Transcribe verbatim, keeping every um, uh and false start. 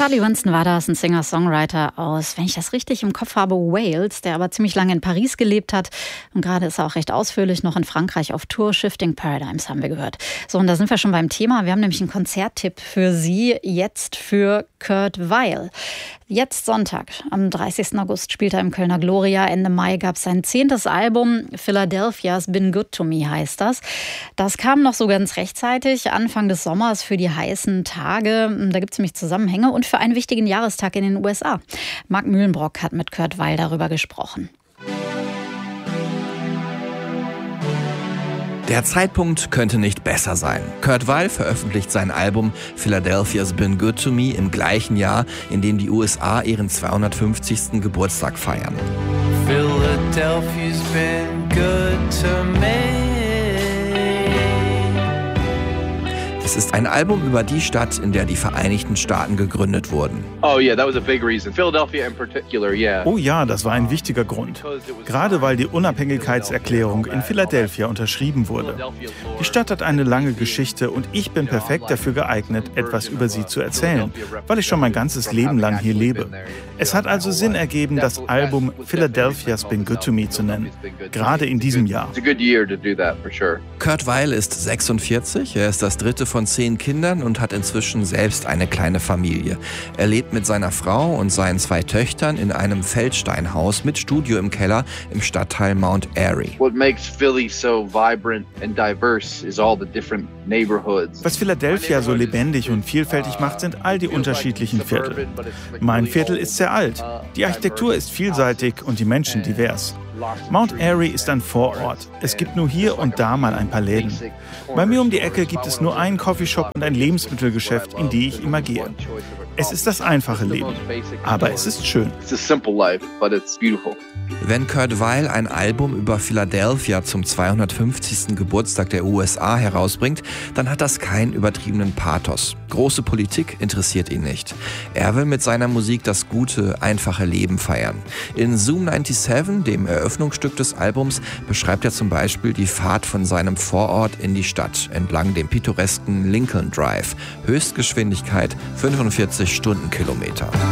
Charlie Winston war das, ein Singer-Songwriter aus, wenn ich das richtig im Kopf habe, Wales, der aber ziemlich lange in Paris gelebt hat. Und gerade ist er auch recht ausführlich noch in Frankreich auf Tour. Shifting Paradigms haben wir gehört. So, und da sind wir schon beim Thema. Wir haben nämlich einen Konzerttipp für Sie, jetzt für Kurt Weill. Jetzt Sonntag, am dreißigsten August, spielt er im Kölner Gloria. Ende Mai gab es sein zehntes Album. Philadelphia's Been Good to Me heißt das. Das kam noch so ganz rechtzeitig, Anfang des Sommers für die heißen Tage. Da gibt es nämlich Zusammenhänge und für einen wichtigen Jahrestag in den U S A. Marc Mühlenbrock hat mit Kurt Weill darüber gesprochen. Der Zeitpunkt könnte nicht besser sein. Kurt Weill veröffentlicht sein Album Philadelphia's Been Good to Me im gleichen Jahr, in dem die U S A ihren zweihundertfünfzigsten Geburtstag feiern. Philadelphia's been good to me. Es ist ein Album über die Stadt, in der die Vereinigten Staaten gegründet wurden. Oh yeah, that was a big reason. Philadelphia in particular, yeah. Oh ja, das war ein wichtiger Grund. Gerade weil die Unabhängigkeitserklärung in Philadelphia unterschrieben wurde. Die Stadt hat eine lange Geschichte und ich bin perfekt dafür geeignet, etwas über sie zu erzählen, weil ich schon mein ganzes Leben lang hier lebe. Es hat also Sinn ergeben, das Album Philadelphia's Been Good to Me zu nennen. Gerade in diesem Jahr. Kurt Weill ist sechsundvierzig, er ist das dritte von zehn Kindern und hat inzwischen selbst eine kleine Familie. Er lebt mit seiner Frau und seinen zwei Töchtern in einem Feldsteinhaus mit Studio im Keller im Stadtteil Mount Airy. What makes Philly so vibrant and diverse is all the different neighborhoods. Was Philadelphia so lebendig und vielfältig macht, sind all die unterschiedlichen Viertel. Mein Viertel ist sehr alt. Die Architektur ist vielseitig und die Menschen divers. Mount Airy ist ein Vorort. Es gibt nur hier und da mal ein paar Läden. Bei mir um die Ecke gibt es nur einen Coffeeshop und ein Lebensmittelgeschäft, in die ich immer gehe. Es ist das einfache Leben, aber es ist schön. Wenn Kurt Weill ein Album über Philadelphia zum zweihundertfünfzigsten Geburtstag der U S A herausbringt, dann hat das keinen übertriebenen Pathos. Große Politik interessiert ihn nicht. Er will mit seiner Musik das gute, einfache Leben feiern. In Zoom siebenundneunzig, dem Eröffnungsstück des Albums, beschreibt er zum Beispiel die Fahrt von seinem Vorort in die Stadt entlang dem pittoresken Lincoln Drive. Höchstgeschwindigkeit fünfundvierzig Stundenkilometer.